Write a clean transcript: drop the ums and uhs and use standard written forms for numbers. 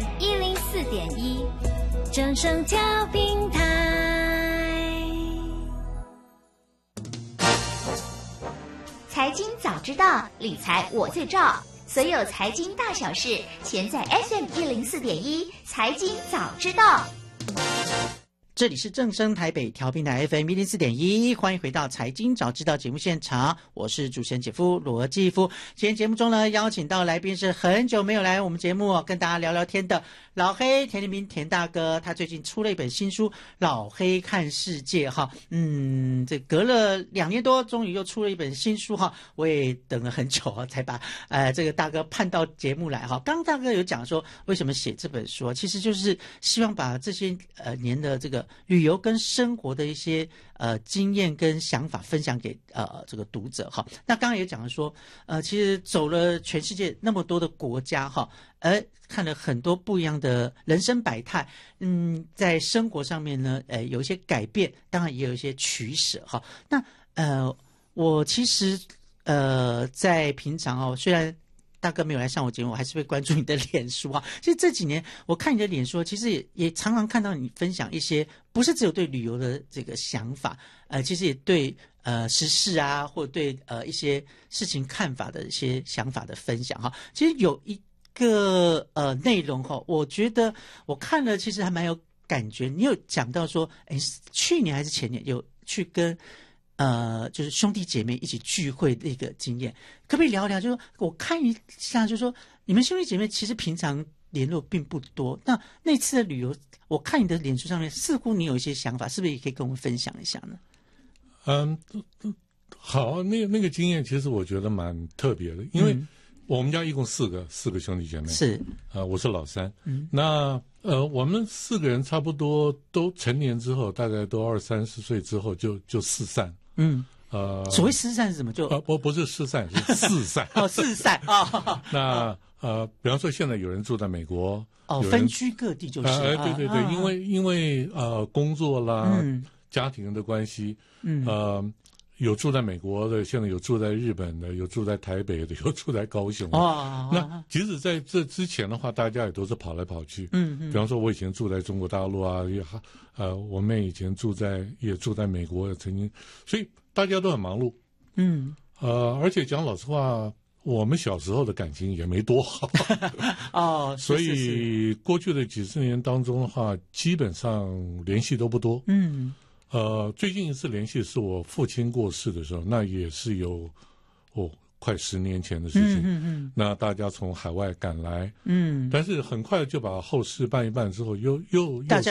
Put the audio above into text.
FM104.1，正声调频台。 财经早知道，理财我最照。所有财经大小事，全在 FM104.1财经早知道。 这里是正声台北调频台 FM104.1，欢迎回到财经早知道节目现场，我是主持人姐夫罗继夫。今天节目中呢，邀请到来宾是很久没有来我们节目跟大家聊聊天的老黑田立明田大哥，他最近出了一本新书《老黑看世界》哈，这隔了2年多，终于又出了一本新书哈，我也等了很久啊，才把这个大哥盼到节目来哈。刚刚大哥有讲说为什么写这本书，其实就是希望把这些年的这个旅游跟生活的一些经验跟想法分享给这个读者哈。那刚刚也讲了说其实走了全世界那么多的国家哈，看了很多不一样的人生百态，在生活上面呢有一些改变，当然也有一些取舍哈。那我其实在平常虽然大哥没有来上我节目，我还是会关注你的脸书啊。其实这几年我看你的脸书，其实也常常看到你分享一些不是只有对旅游的这个想法，其实也对时事啊，或者对一些事情看法的一些想法的分享哈。其实有一个内容哈，我觉得我看了其实还蛮有感觉。你有讲到说，去年还是前年有去跟就是兄弟姐妹一起聚会的一个经验，可不可以聊一聊？就是说我看一下，就是说你们兄弟姐妹其实平常联络并不多，那次的旅游，我看你的脸书上面似乎你有一些想法，是不是也可以跟我们分享一下呢？ 好，那个经验其实我觉得蛮特别的，因为我们家一共四个兄弟姐妹，是我是老三，那我们4个人差不多都成年之后，大概都20-30岁之后就四散。 所谓四散是什么？就不是失散，是四散。 四散啊。 那比方说现在有人住在美国， 分居各地就是。 对，因为工作啦，家庭的关系，有住在美国的，现在有住在日本的，有住在台北的，有住在高雄的。那即使在这之前的话，大家也都是跑来跑去。比方说我以前住在中国大陆啊，我妹以前也住在美国，曾经，所以大家都很忙碌。而且讲老实话，我们小时候的感情也没多好。所以过去的几十年当中的话，基本上联系都不多。最近一次联系是我父亲过世的时候，那也是有快10年前的事情。那大家从海外赶来，但是很快就把后事办一办之后，又